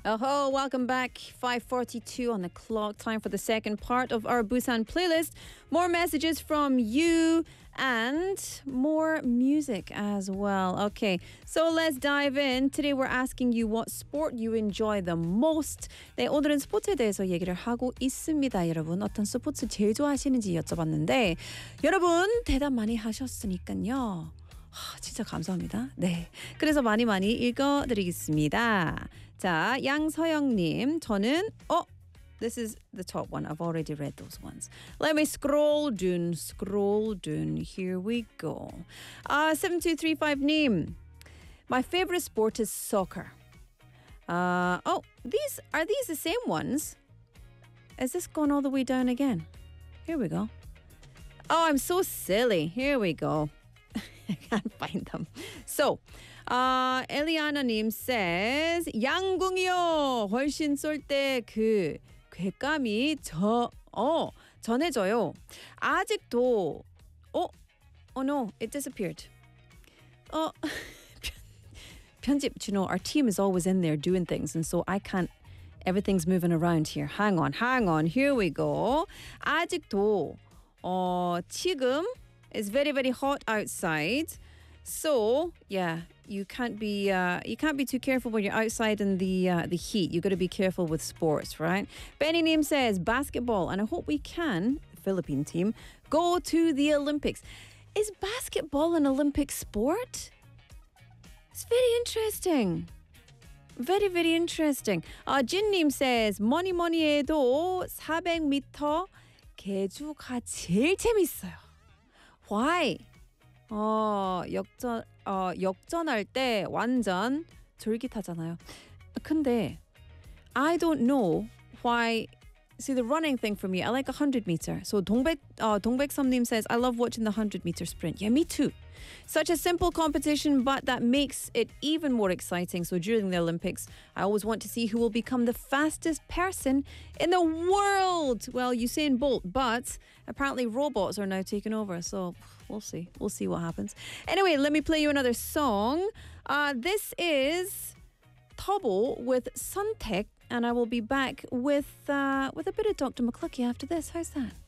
Oh, welcome back. 5:42 on the clock. Time for the second part of our Busan playlist. More messages from you and more music as well. Okay, so let's dive in. Today we're asking you what sport you enjoy the most. 네, 오늘은 스포츠에 대해서 얘기를 하고 있습니다. 여러분, 어떤 스포츠 제일 좋아하시는지 여쭤봤는데 여러분 대답 많이 하셨으니까요. 진짜 감사합니다. 네, 그래서 많이 읽어드리겠습니다. 자, 양서영님, 저는 this is the top one. I've already read those ones. Let me scroll down. Here we go. 7235님, my favorite sport is soccer. These are the same ones? Has this gone all the way down again? Here we go. Oh, I'm so silly. Here we go. I can't find them. So, Eliana님 says, 양궁이요. 훨씬 쏠 때 그 곶감이 전해져요. 아직도 oh no, it disappeared. 편집, you know, our team is always in there doing things, and so I can't. Everything's moving around here. Hang on. Here we go. 아직도 지금 it's very hot outside. So, yeah, you can't be too careful when you're outside in the heat. You got to be careful with sports, right? Benny Name says basketball, and I hope we can, the Philippine team, go to the Olympics. Is basketball an Olympic sport? It's very interesting. Very interesting. Jin님 says 뭐니 해도 400m 계주가 제일 재밌어요. Why? 역전할 때 완전 졸깃하잖아요. 근데 I don't know why. See, the running thing for me, I like 100 meter. So 동백섬님 says, I love watching the 100 meter sprint. Yeah, me too. Such a simple competition, but that makes it even more exciting. So during the Olympics, I always want to see who will become the fastest person in the world. Well, Usain Bolt, but apparently robots are now taking over. So we'll see. We'll see what happens. Anyway, let me play you another song. This is Tobo with Suntek, and I will be back with a bit of Dr. McCluskey after this. How's that?